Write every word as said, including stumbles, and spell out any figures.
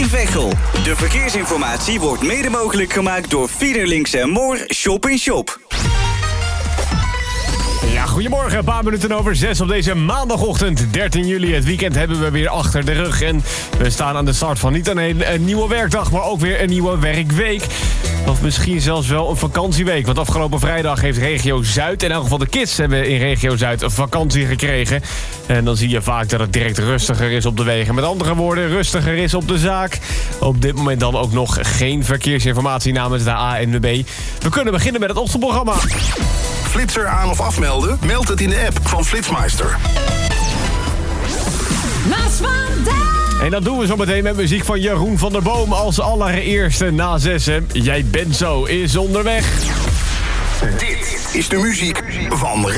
Veghel. De verkeersinformatie wordt mede mogelijk gemaakt door Fiederlinks en Moor Shop in Shop. Ja, goedemorgen. Een paar minuten over zes op deze maandagochtend, dertien juli. Het weekend hebben we weer achter de rug. En we staan aan de start van niet alleen een nieuwe werkdag, maar ook weer een nieuwe werkweek. Of misschien zelfs wel een vakantieweek. Want afgelopen vrijdag heeft Regio Zuid, in elk geval de kids hebben in Regio Zuid een vakantie gekregen. En dan zie je vaak dat het direct rustiger is op de wegen. Met andere woorden, rustiger is op de zaak. Op dit moment dan ook nog geen verkeersinformatie namens de A N W B. We kunnen beginnen met het ochtendprogramma. Flitser aan of afmelden? Meld het in de app van Flitsmeister. Maas vandaag! En dat doen we zo meteen met muziek van Jeroen van der Boom als allereerste na zessen. Jij bent zo is onderweg. Dit is de muziek van